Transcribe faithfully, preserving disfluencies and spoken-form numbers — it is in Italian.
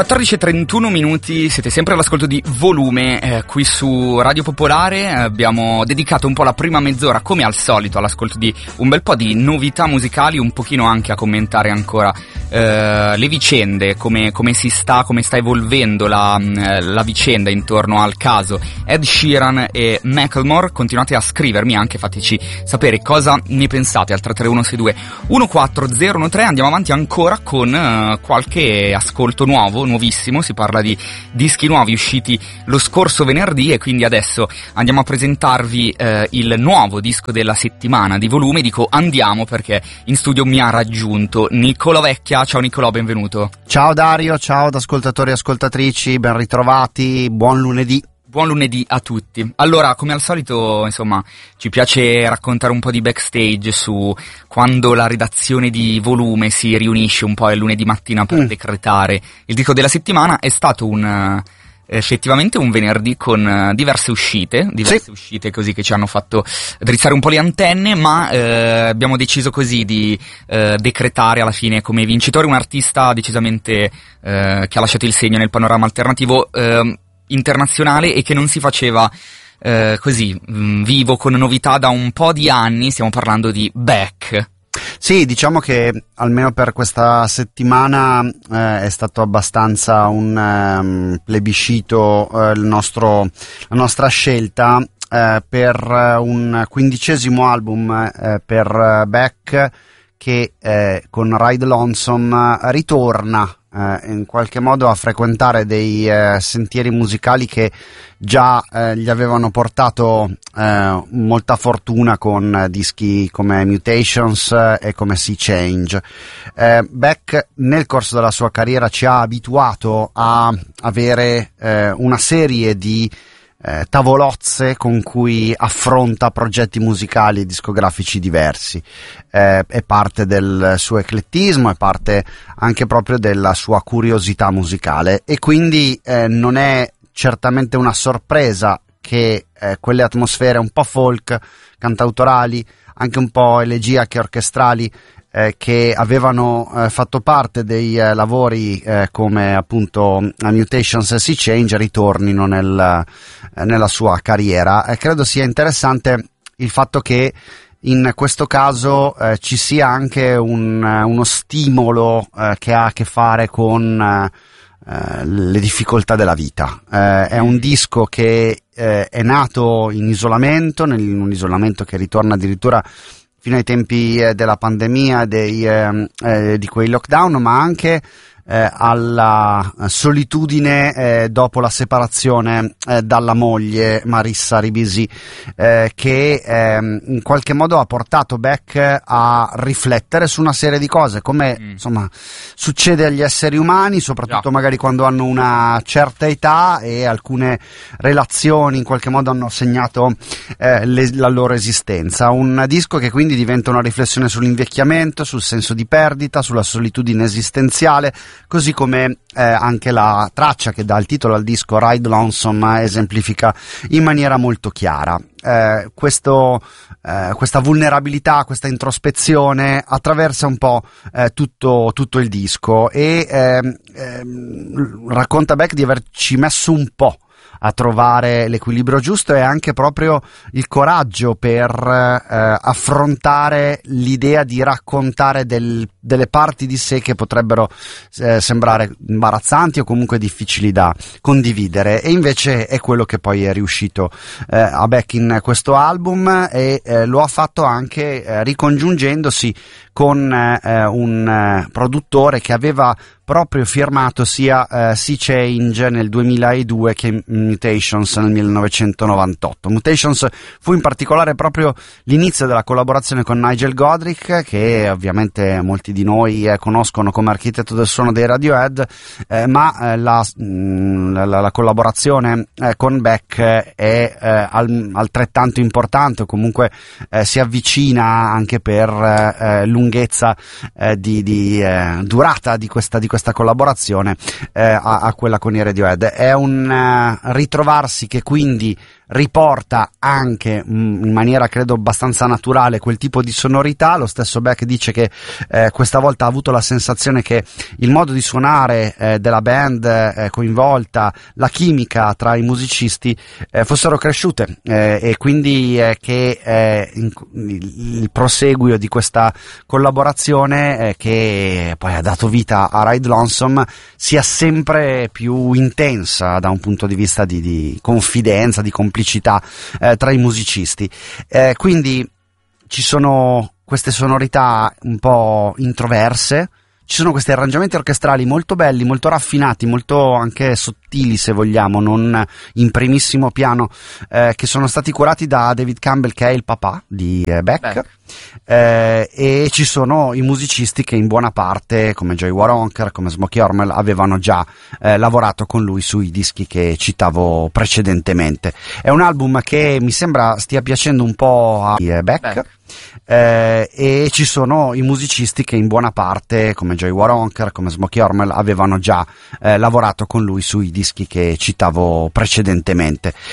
quattordici e trentuno minuti, siete sempre all'ascolto di Volume, eh, qui su Radio Popolare. Abbiamo dedicato un po' la prima mezz'ora, come al solito, all'ascolto di un bel po' di novità musicali, un pochino anche a commentare ancora eh, le vicende, come, come si sta, come sta evolvendo la, la vicenda intorno al caso Ed Sheeran e Macklemore. Continuate a scrivermi anche, fateci sapere cosa ne pensate al tre tre uno sei due uno quattro zero uno tre. Andiamo avanti ancora con uh, qualche ascolto nuovo, nuovissimo. Si parla di dischi nuovi usciti lo scorso venerdì, e quindi adesso andiamo a presentarvi uh, il nuovo disco della settimana di Volume. Dico andiamo perché in studio mi ha raggiunto Niccolò Vecchia. Ciao Niccolò, benvenuto. Ciao Dario, ciao ad ascoltatori e ascoltatrici, ben ritrovati, buon lunedì. Buon lunedì a tutti. Allora, come al solito, insomma, ci piace raccontare un po' di backstage su quando la redazione di Volume si riunisce un po' il lunedì mattina per mm. decretare il disco della settimana. È stato un effettivamente un venerdì con uh, diverse uscite, diverse sì. uscite così che ci hanno fatto drizzare un po' le antenne, ma eh, abbiamo deciso così di eh, decretare alla fine come vincitore un artista decisamente eh, che ha lasciato il segno nel panorama alternativo eh, internazionale e che non si faceva eh, così mh, vivo con novità da un po' di anni. Stiamo parlando di Beck. Sì, diciamo che almeno per questa settimana eh, è stato abbastanza un um, plebiscito eh, il nostro, la nostra scelta eh, per un quindicesimo album eh, per Beck che eh, con Ride Lonesome ritorna eh, in qualche modo a frequentare dei eh, sentieri musicali che già eh, gli avevano portato eh, molta fortuna con eh, dischi come Mutations eh, e come Sea Change. Eh, Beck nel corso della sua carriera ci ha abituato a avere eh, una serie di Eh, tavolozze con cui affronta progetti musicali e discografici diversi. Eh, è parte del suo eclettismo, è parte anche proprio della sua curiosità musicale, e quindi eh, non è certamente una sorpresa che eh, quelle atmosfere un po' folk, cantautorali, anche un po' elegiache, orchestrali, Eh, che avevano eh, fatto parte dei eh, lavori eh, come appunto Mutations e Sea Change ritornino nel, eh, nella sua carriera. E credo sia interessante il fatto che in questo caso eh, ci sia anche un, uno stimolo eh, che ha a che fare con eh, le difficoltà della vita. Eh, è un disco che eh, è nato in isolamento, nel, in un isolamento che ritorna addirittura fino ai tempi eh, della pandemia, dei, eh, eh, di quei lockdown, ma anche eh, alla solitudine eh, dopo la separazione eh, dalla moglie Marissa Ribisi, eh, che eh, in qualche modo ha portato Beck a riflettere su una serie di cose, come mm. insomma succede agli esseri umani, soprattutto yeah. magari quando hanno una certa età e alcune relazioni in qualche modo hanno segnato eh, le, la loro esistenza. Un disco che quindi diventa una riflessione sull'invecchiamento, sul senso di perdita, sulla solitudine esistenziale, così come eh, anche la traccia che dà il titolo al disco, Ride Lonesome, esemplifica in maniera molto chiara eh, questo, eh, questa vulnerabilità, questa introspezione attraversa un po' eh, tutto, tutto il disco, e eh, eh, racconta Beck di averci messo un po' a trovare l'equilibrio giusto e anche proprio il coraggio per eh, affrontare l'idea di raccontare del, delle parti di sé che potrebbero eh, sembrare imbarazzanti o comunque difficili da condividere, e invece è quello che poi è riuscito eh, a Beck in questo album, e eh, lo ha fatto anche eh, ricongiungendosi con eh, un eh, produttore che aveva proprio firmato sia uh, Sea Change nel duemiladue che Mutations nel millenovecentonovantotto. Mutations fu in particolare proprio l'inizio della collaborazione con Nigel Godrich, che ovviamente molti di noi eh, conoscono come architetto del suono dei Radiohead, eh, ma eh, la, mh, la, la collaborazione eh, con Beck è eh, al, altrettanto importante, o comunque eh, si avvicina anche per eh, lunghezza eh, di, di eh, durata di questa di questa questa collaborazione eh, a, a quella con i Radiohead. È un uh, ritrovarsi che quindi riporta anche mh, in maniera credo abbastanza naturale quel tipo di sonorità. Lo stesso Beck dice che eh, questa volta ha avuto la sensazione che il modo di suonare eh, della band eh, coinvolta, la chimica tra i musicisti eh, fossero cresciute eh, e quindi eh, che eh, in, il proseguio di questa collaborazione eh, che poi ha dato vita a Ride Lonesome sia sempre più intensa da un punto di vista di, di confidenza, di complicità eh, tra i musicisti. Eh, quindi ci sono queste sonorità un po' introverse, ci sono questi arrangiamenti orchestrali molto belli, molto raffinati, molto anche sottili se vogliamo, non in primissimo piano, eh, che sono stati curati da David Campbell, che è il papà di eh, Beck, Beck. Eh, e ci sono i musicisti che in buona parte, come Joey Waronker, come Smokey Hormel, avevano già eh, lavorato con lui sui dischi che citavo precedentemente. È un album che mi sembra stia piacendo un po' a eh, Beck, Beck. Eh, e ci sono i musicisti che in buona parte, come Joey Waronker, come Smokey Hormel, avevano già eh, lavorato con lui sui dischi che citavo precedentemente.